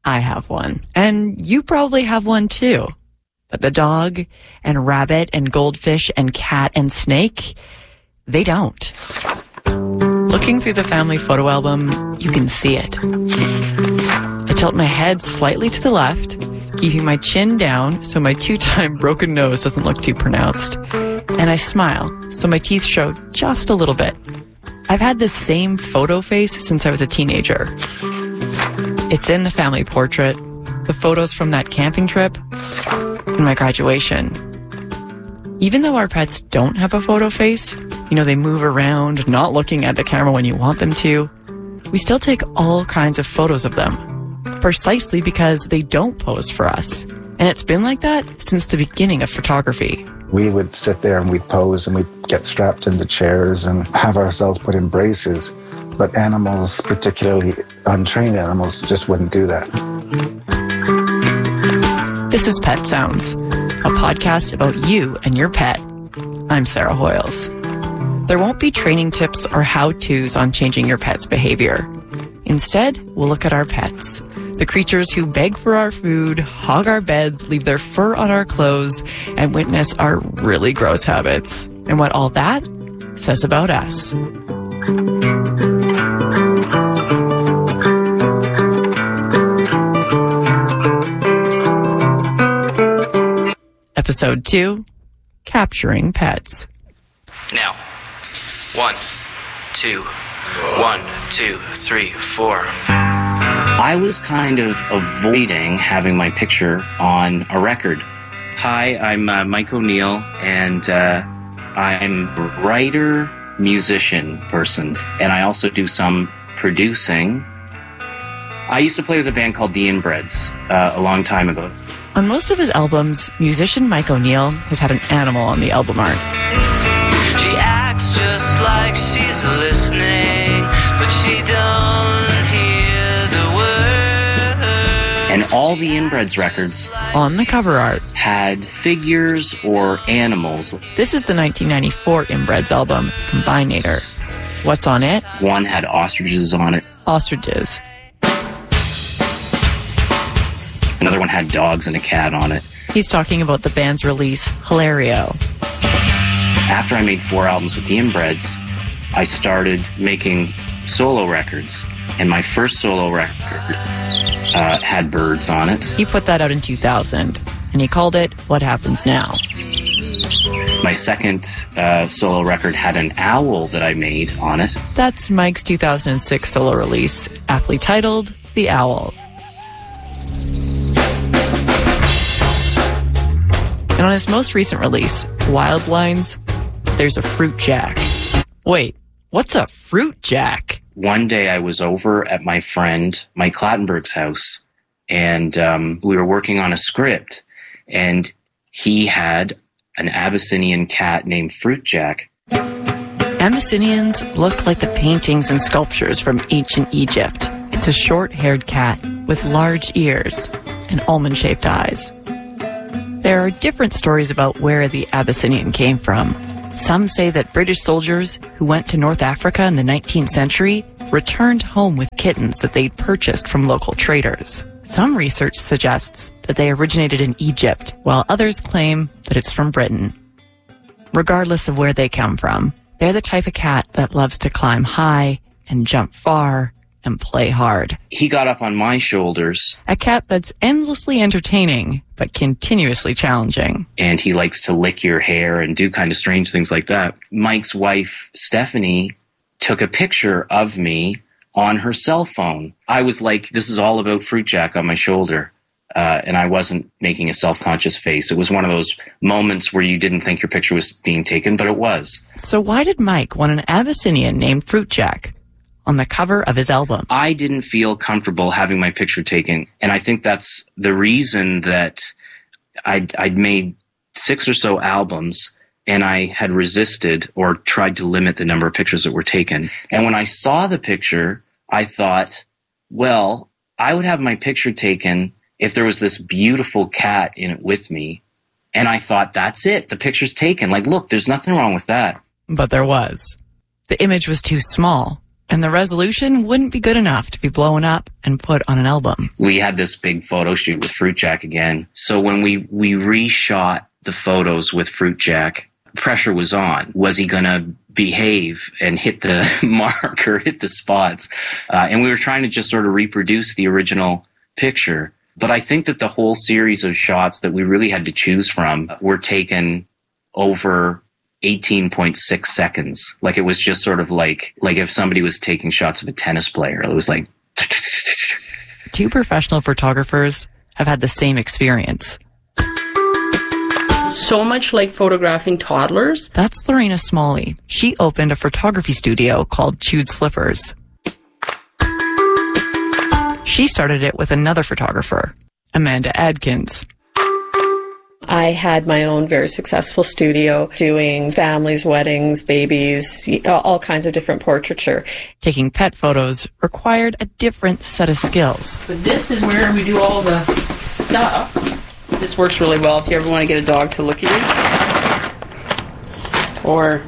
I have one, and you probably have one too. But the dog and rabbit and goldfish and cat and snake, they don't. Looking through the family photo album, you can see it. I tilt my head slightly to the left, keeping my chin down so my 2-time broken nose doesn't look too pronounced. And I smile so my teeth show just a little bit. I've had this same photo face since I was a teenager. It's in the family portrait, the photos from that camping trip, and my graduation. Even though our pets don't have a photo face, they move around, not looking at the camera when you want them to, we still take all kinds of photos of them, precisely because they don't pose for us. And it's been like that since the beginning of photography. We would sit there and we'd pose and we'd get strapped into chairs and have ourselves put in braces. But animals, particularly untrained animals, just wouldn't do that. This is Pet Sounds, a podcast about you and your pet. I'm Sarah Hoyles. There won't be training tips or how-tos on changing your pet's behavior. Instead, we'll look at our pets, the creatures who beg for our food, hog our beds, leave their fur on our clothes, and witness our really gross habits, and what all that says about us. Episode 2, Capturing Pets. Now, 1, 2, 1, 2, 3, 4. I was kind of avoiding having my picture on a record. Hi, I'm Mike O'Neill, and I'm a writer, musician person, and I also do some producing. I used to play with a band called The Inbreds a long time ago. On most of his albums, musician Mike O'Neill has had an animal on the album art. She acts just like she's listening, but she don't hear the words. And all the Inbreds records on the cover art had figures or animals. This is the 1994 Inbreds album, Combinator. What's on it? One had ostriches on it. Ostriches. Another one had dogs and a cat on it. He's talking about the band's release, Hilario. After I made 4 albums with the Inbreds, I started making solo records. And my first solo record had birds on it. He put that out in 2000, and he called it What Happens Now. My second solo record had an owl that I made on it. That's Mike's 2006 solo release, aptly titled The Owl. And on his most recent release, Wild Lines, there's a fruit jack. Wait, what's a fruit jack? One day I was over at my friend Mike Clattenburg's house, and we were working on a script, and he had an Abyssinian cat named Fruit Jack. Abyssinians look like the paintings and sculptures from ancient Egypt. It's a short-haired cat with large ears and almond-shaped eyes. There are different stories about where the Abyssinian came from. Some say that British soldiers who went to North Africa in the 19th century returned home with kittens that they'd purchased from local traders. Some research suggests that they originated in Egypt, while others claim that it's from Britain. Regardless of where they come from, they're the type of cat that loves to climb high and jump far and play hard. He got up on my shoulders. A cat that's endlessly entertaining, but continuously challenging. And he likes to lick your hair and do kind of strange things like that. Mike's wife, Stephanie, took a picture of me on her cell phone. I was like, this is all about Fruit Jack on my shoulder. And I wasn't making a self-conscious face. It was one of those moments where you didn't think your picture was being taken, but it was. So why did Mike want an Abyssinian named Fruit Jack on the cover of his album? I didn't feel comfortable having my picture taken. And I think that's the reason that I'd made 6 or so albums, and I had resisted or tried to limit the number of pictures that were taken. And when I saw the picture, I thought, well, I would have my picture taken if there was this beautiful cat in it with me. And I thought, that's it. The picture's taken. Like, look, there's nothing wrong with that. But there was. The image was too small. And the resolution wouldn't be good enough to be blown up and put on an album. We had this big photo shoot with Fruit Jack again. So when we reshot the photos with Fruit Jack, pressure was on. Was he going to behave and hit the mark or hit the spots? And we were trying to just sort of reproduce the original picture. But I think that the whole series of shots that we really had to choose from were taken over 18.6 seconds. Like it was just sort of like if somebody was taking shots of a tennis player, it was like... Two professional photographers have had the same experience. So much like photographing toddlers. That's Lorena Smalley. She opened a photography studio called Chewed Slippers. She started it with another photographer, Amanda Adkins. I had my own very successful studio doing families, weddings, babies, all kinds of different portraiture. Taking pet photos required a different set of skills. But this is where we do all the stuff. This works really well if you ever want to get a dog to look at you. Or...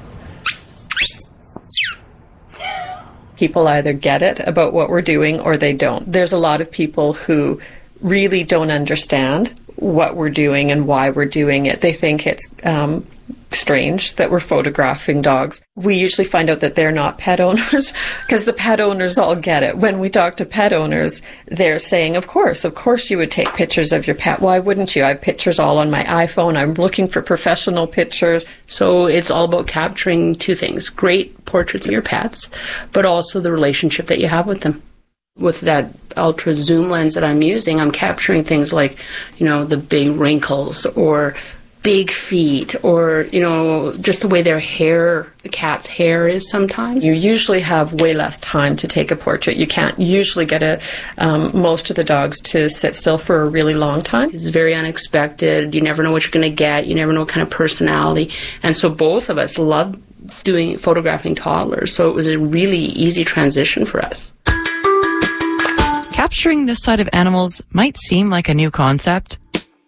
People either get it about what we're doing or they don't. There's a lot of people who really don't understand what we're doing and why we're doing it. They think it's strange that we're photographing dogs. We usually find out that they're not pet owners because the pet owners all get it. When we talk to pet owners, they're saying, of course you would take pictures of your pet. Why wouldn't you? I have pictures all on my iPhone. I'm looking for professional pictures. So it's all about capturing two things: great portraits of your pets, but also the relationship that you have with them. With that ultra zoom lens that I'm using, I'm capturing things like, the big wrinkles or big feet or, just the way their hair, the cat's hair is sometimes. You usually have way less time to take a portrait. You can't usually get most of the dogs to sit still for a really long time. It's very unexpected. You never know what you're going to get. You never know what kind of personality. And so both of us love photographing toddlers. So it was a really easy transition for us. Capturing this side of animals might seem like a new concept,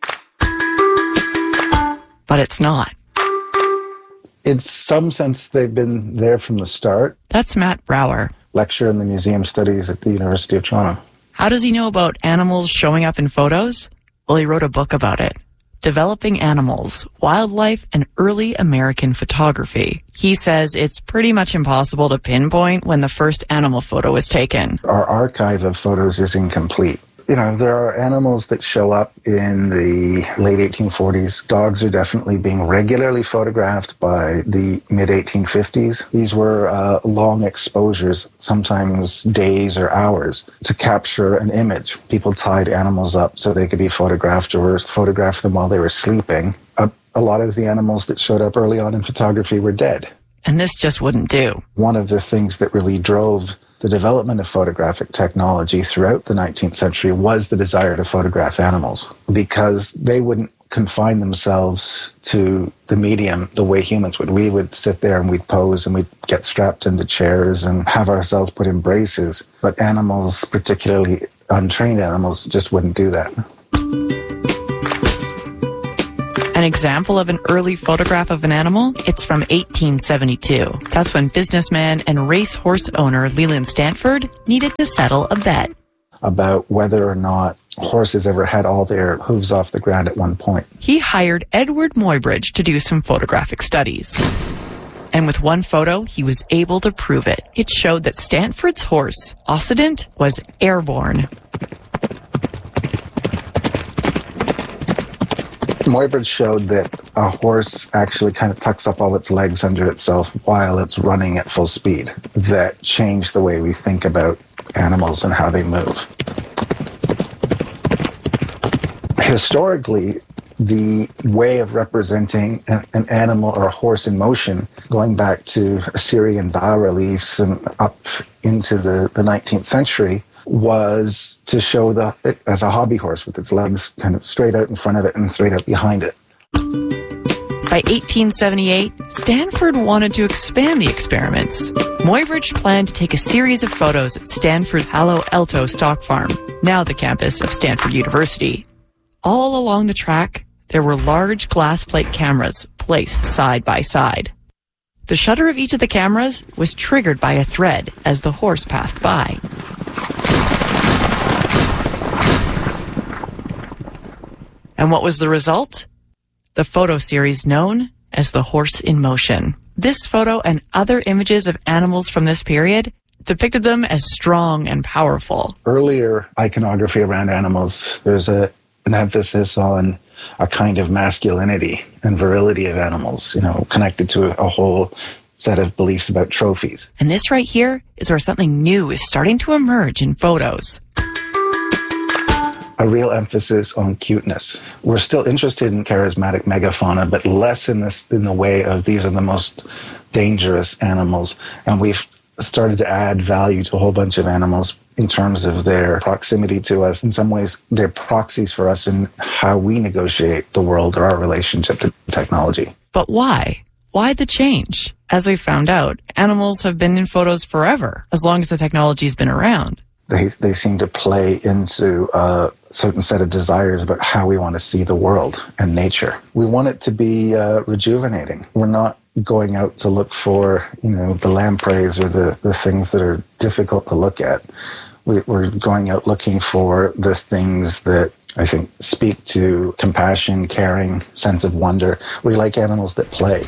but it's not. In some sense, they've been there from the start. That's Matt Brower, Lecturer in the Museum Studies at the University of Toronto. How does he know about animals showing up in photos? Well, he wrote a book about it. Developing Animals, Wildlife and Early American Photography. He says it's pretty much impossible to pinpoint when the first animal photo was taken. Our archive of photos is incomplete. There are animals that show up in the late 1840s. Dogs are definitely being regularly photographed by the mid-1850s. These were long exposures, sometimes days or hours, to capture an image. People tied animals up so they could be photographed or photographed them while they were sleeping. A lot of the animals that showed up early on in photography were dead. And this just wouldn't do. One of the things that really drove the development of photographic technology throughout the 19th century was the desire to photograph animals, because they wouldn't confine themselves to the medium the way humans would. We would sit there and we'd pose and we'd get strapped into chairs and have ourselves put in braces. But animals, particularly untrained animals, just wouldn't do that. An example of an early photograph of an animal? It's from 1872. That's when businessman and racehorse owner Leland Stanford needed to settle a bet about whether or not horses ever had all their hooves off the ground at one point. He hired Edward Muybridge to do some photographic studies. And with one photo, he was able to prove it. It showed that Stanford's horse, Occident, was airborne. Muybridge showed that a horse actually kind of tucks up all its legs under itself while it's running at full speed. That changed the way we think about animals and how they move. Historically, the way of representing an animal or a horse in motion, going back to Assyrian bas-reliefs and up into the 19th century, was to show it as a hobby horse with its legs kind of straight out in front of it and straight out behind it. By 1878, Stanford wanted to expand the experiments. Muybridge planned to take a series of photos at Stanford's Palo Alto stock farm, now the campus of Stanford University. All along the track, there were large glass plate cameras placed side by side. The shutter of each of the cameras was triggered by a thread as the horse passed by. And what was the result? The photo series known as The Horse in Motion. This photo and other images of animals from this period depicted them as strong and powerful. Earlier iconography around animals, there's an emphasis on a kind of masculinity and virility of animals, connected to a whole set of beliefs about trophies. And this right here is where something new is starting to emerge in photos. A real emphasis on cuteness. We're still interested in charismatic megafauna, but less in the way of these are the most dangerous animals. And we've started to add value to a whole bunch of animals in terms of their proximity to us. In some ways, they're proxies for us in how we negotiate the world or our relationship to technology. But why? Why the change? As we found out, animals have been in photos forever, as long as the technology's been around. They seem to play into a certain set of desires about how we want to see the world and nature. We want it to be rejuvenating. We're not going out to look for, the lampreys or the things that are difficult to look at. We're going out looking for the things that I think speak to compassion, caring, sense of wonder. We like animals that play.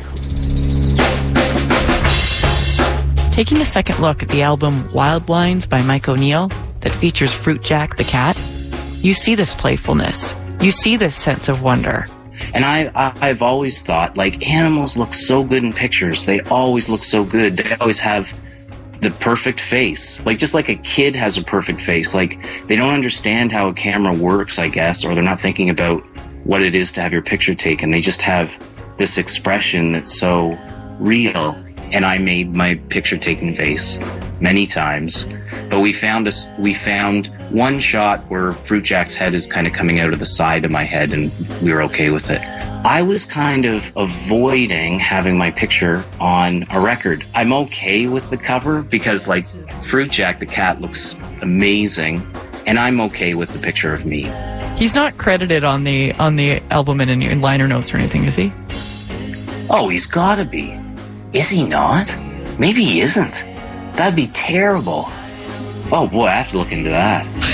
Taking a second look at the album Wild Lines by Mike O'Neill that features Fruitjack the cat, you see this playfulness. You see this sense of wonder. And I've always thought, animals look so good in pictures. They always look so good. They always have the perfect face. Just like a kid has a perfect face. They don't understand how a camera works, I guess, or they're not thinking about what it is to have your picture taken. They just have this expression that's so real. And I made my picture-taking face many times. But we found one shot where Fruitjack's head is kind of coming out of the side of my head, and we were okay with it. I was kind of avoiding having my picture on a record. I'm okay with the cover because, Fruitjack the cat looks amazing, and I'm okay with the picture of me. He's not credited on the album in any liner notes or anything, is he? Oh, he's gotta be. Is he not? Maybe he isn't. That'd be terrible. Oh boy, I have to look into that.